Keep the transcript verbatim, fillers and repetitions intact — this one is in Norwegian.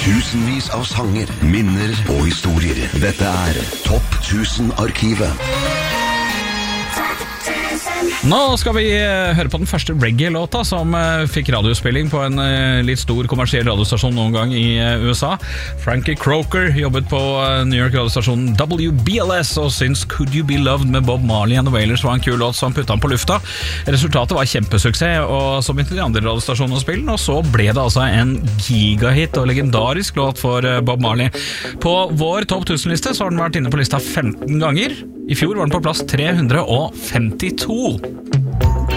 Tusenvis av sanger, minner og historier. Dette er Topp tusen-arkivet. Nå skal vi høre på den første reggae-låta som fikk radiospilling på en litt stor kommersiell radiostasjon noen gang i U S A. Frankie Croker jobbet på New York radiostasjonen W B L S og syntes Could You Be Loved med Bob Marley and the Wailers var en kul låt, så han puttet han på lufta. Resultatet var kjempesuksess, og så begynte de andre radiostasjonene å spille, og så ble det altså en gigahit og legendarisk låt for Bob Marley. På vår topp tusen-liste så har den vært inne på lista femten ganger. I fjor var den på plass tre hundre femtito.